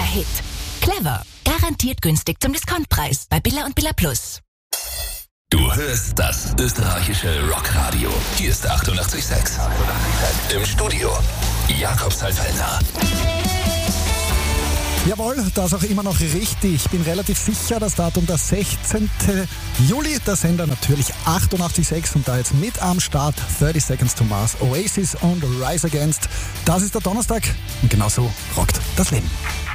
Hit. Clever. Garantiert günstig zum Discountpreis bei Billa und Billa Plus. Du hörst das österreichische Rockradio. Hier ist 88,6. Im Studio Jakob Seiffelder. Jawohl, das auch immer noch richtig. Ich bin relativ sicher, das Datum der 16. Juli, der Sender natürlich 88,6 und da jetzt mit am Start 30 Seconds to Mars, Oasis und Rise Against. Das ist der Donnerstag und genau so rockt das Leben.